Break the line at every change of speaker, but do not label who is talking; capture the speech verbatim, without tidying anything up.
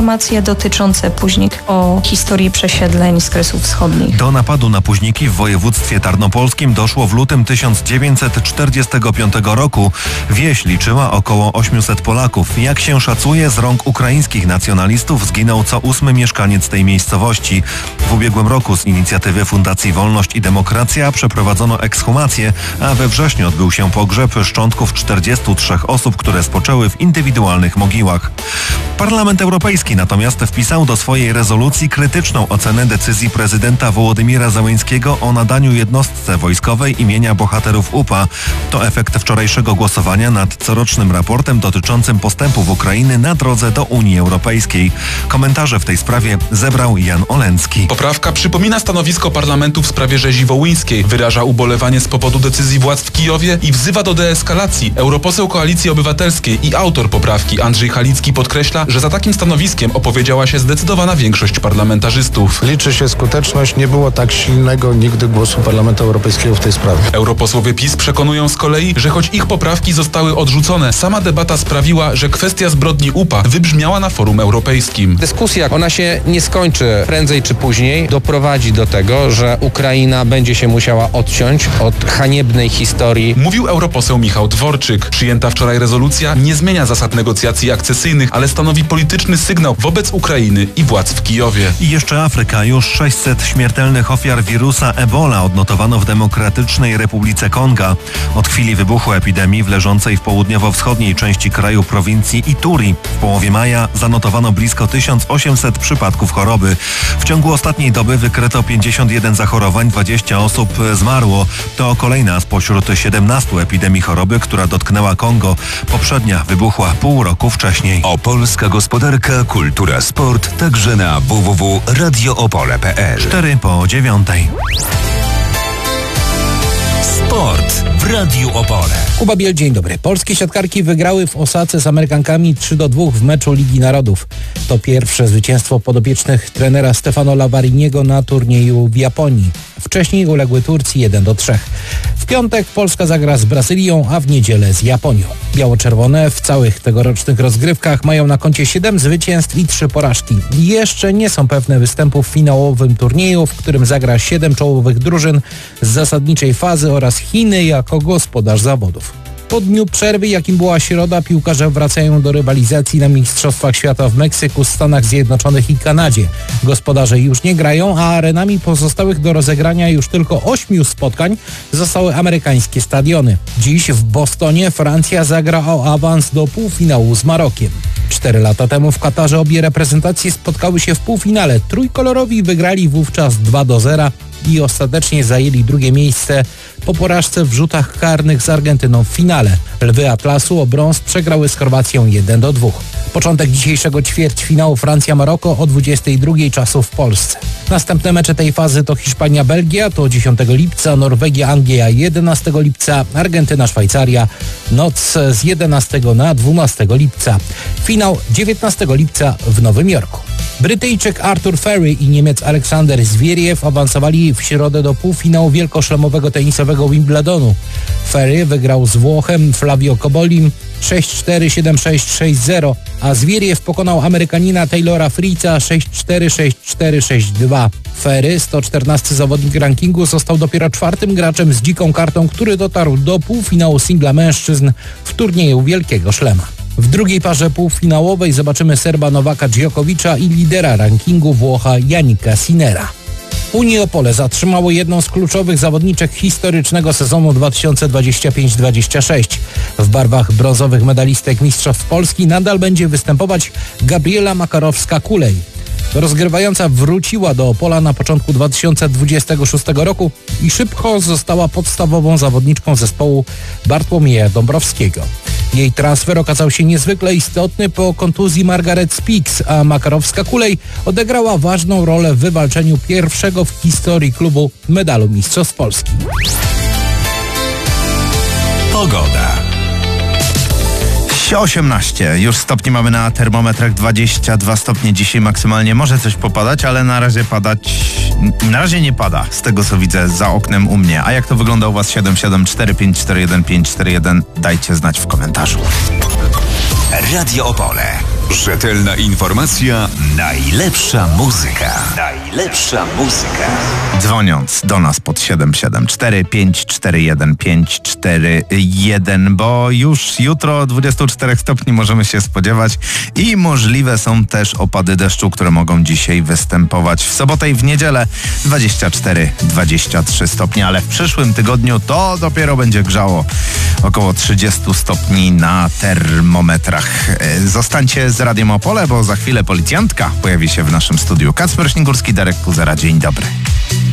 informacje dotyczące Późnik o historii przesiedleń z Kresów Wschodnich.
Do napadu na Późniki w województwie tarnopolskim doszło w lutym tysiąc dziewięćset czterdziestego piątego roku. Wieś liczyła około osiemset Polaków. Jak się szacuje, z rąk ukraińskich nacjonalistów zginął co ósmy mieszkaniec tej miejscowości. W ubiegłym roku z inicjatywy Fundacji Wolność i Demokracja przeprowadzono ekshumację, a we wrześniu odbył się pogrzeb szczątków czterdziestu trzech osób, które spoczęły w indywidualnych mogiłach. Parlament Europejski natomiast wpisał do swojej rezolucji krytyczną ocenę decyzji prezydenta Wołodymira Zełenskiego o nadaniu jednostce wojskowej imienia bohaterów U P A. To efekt wczorajszego głosowania nad corocznym raportem dotyczącym postępów Ukrainy na drodze do Unii Europejskiej. Komentarze w tej sprawie zebrał Jan Oleński.
Poprawka przypomina stanowisko parlamentu w sprawie rzezi wołyńskiej, wyraża ubolewanie z powodu decyzji władz w Kijowie i wzywa do deeskalacji. Europoseł Koalicji Obywatelskiej i autor poprawki Andrzej Halicki podkreśla, że za takim stanowiskiem opowiedziała się zdecydowana większość parlamentarzystów.
Liczy się skuteczność, nie było tak silnego nigdy głosu Parlamentu Europejskiego w tej sprawie.
Europosłowie PiS przekonują z kolei, że choć ich poprawki zostały odrzucone, sama debata sprawiła, że kwestia zbrodni U P A wybrzmiała na forum europejskim.
Dyskusja, ona się nie skończy prędzej czy później, doprowadzi do tego, że Ukraina będzie się musiała odciąć od haniebnej historii.
Mówił europoseł Michał Dworczyk. Przyjęta wczoraj rezolucja nie zmienia zasad negocjacji akcesyjnych, ale stanowi polityczny sygnał wobec Ukrainy i władz w Kijowie.
I jeszcze Afryka. Już sześćset śmiertelnych ofiar wirusa Ebola odnotowano w Demokratycznej Republice Konga. Od chwili wybuchu epidemii w leżącej w południowo-wschodniej części kraju prowincji Ituri w połowie maja zanotowano blisko tysiąc osiemset przypadków choroby. W ciągu ostatniej doby wykryto pięćdziesiąt jeden zachorowań, dwadzieścia osób zmarło. To kolejna spośród siedemnastu epidemii choroby, która dotknęła Kongo. Poprzednia wybuchła pół roku wcześniej.
Opolska gospodarka, kultura, sport, także na w w w kropka radio opole kropka p l.
Cztery po dziewiątej.
Sport w Radiu Opole.
Kuba Biel, dzień dobry. Polskie siatkarki wygrały w Osace z Amerykankami trzy do dwóch w meczu Ligi Narodów. To pierwsze zwycięstwo podopiecznych trenera Stefano Lavariniego na turnieju w Japonii. Wcześniej uległy Turcji jeden do trzech. W piątek Polska zagra z Brazylią, a w niedzielę z Japonią. Biało-czerwone w całych tegorocznych rozgrywkach mają na koncie siedem zwycięstw i trzy porażki. Jeszcze nie są pewne występów w finałowym turnieju, w którym zagra siedem czołowych drużyn z zasadniczej fazy oraz Chiny jako gospodarz zawodów. Po dniu przerwy, jakim była środa, piłkarze wracają do rywalizacji na Mistrzostwach Świata w Meksyku, Stanach Zjednoczonych i Kanadzie. Gospodarze już nie grają, a arenami pozostałych do rozegrania już tylko ośmiu spotkań zostały amerykańskie stadiony. Dziś w Bostonie Francja zagra o awans do półfinału z Marokiem. Cztery lata temu w Katarze obie reprezentacje spotkały się w półfinale. Trójkolorowi wygrali wówczas dwa do zera i ostatecznie zajęli drugie miejsce po porażce w rzutach karnych z Argentyną w finale. Lwy Atlasu o brąz przegrały z Chorwacją jeden do dwóch. Początek dzisiejszego ćwierćfinału Francja-Maroko o dwudziestej drugiej czasu w Polsce. Następne mecze tej fazy to Hiszpania-Belgia, to dziesiątego lipca, Norwegia-Anglia jedenastego lipca, Argentyna-Szwajcaria, noc z jedenastego na dwunastego lipca. Finał dziewiętnastego lipca w Nowym Jorku. Brytyjczyk Arthur Furry i Niemiec Aleksander Zwieriew awansowali w środę do półfinału wielkoszlemowego tenisowego Wimbledonu. Furry wygrał z Włochem Flavio Cobollim sześć cztery, siedem sześć, sześć zero, a Zwieriew pokonał Amerykanina Taylora Fritza sześć cztery, sześć cztery, sześć dwa. Furry, sto czternasty zawodnik rankingu, został dopiero czwartym graczem z dziką kartą, który dotarł do półfinału singla mężczyzn w turnieju Wielkiego Szlema. W drugiej parze półfinałowej zobaczymy Serba Nowaka Djokovicza i lidera rankingu Włocha Jannika Sinnera. Unii Opole zatrzymało jedną z kluczowych zawodniczek historycznego sezonu dwa tysiące dwudziestego piątego dwudziestego szóstego. W barwach brązowych medalistek Mistrzostw Polski nadal będzie występować Gabriela Makarowska-Kulej. Rozgrywająca wróciła do Opola na początku dwa tysiące dwudziestego szóstego roku i szybko została podstawową zawodniczką zespołu Bartłomieja Dąbrowskiego. Jej transfer okazał się niezwykle istotny po kontuzji Margaret Speaks, a Makarowska-Kulej odegrała ważną rolę w wywalczeniu pierwszego w historii klubu medalu Mistrzostw Polski.
Pogoda.
osiemnaście. Już stopni mamy na termometrach, dwadzieścia dwa stopnie dzisiaj maksymalnie. Może coś popadać, ale na razie padać... Na razie nie pada, z tego co widzę za oknem u mnie. A jak to wygląda u was? siedem siedem cztery pięć cztery jeden pięć cztery jeden. Dajcie znać w komentarzu.
Radio Opole. Rzetelna informacja, najlepsza muzyka. Najlepsza muzyka.
Dzwoniąc do nas pod siedem siedem cztery pięć cztery jeden pięć cztery jeden, bo już jutro dwadzieścia cztery stopni możemy się spodziewać i możliwe są też opady deszczu, które mogą dzisiaj występować. W sobotę i w niedzielę dwadzieścia cztery dwadzieścia trzy stopnie, ale w przyszłym tygodniu to dopiero będzie grzało. Około trzydzieści stopni na termometrach. Zostańcie z Radiem Opole, bo za chwilę policjantka pojawi się w naszym studiu. Kacper Śnigurski, Darek Kuzera. Dzień dobry.